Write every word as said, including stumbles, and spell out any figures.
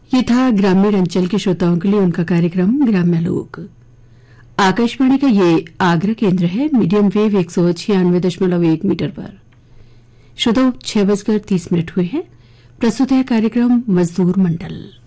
ये था ग्रामीण अंचल के श्रोताओं के लिए उनका कार्यक्रम ग्राम्य लोक। आकाशवाणी का ये आगरा केंद्र है, मीडियम वेव एक सौ छियानवे दशमलव एक मीटर पर। श्रोताओं, छह बजकर तीस मिनट हुए हैं। प्रस्तुत है कार्यक्रम मजदूर मंडल।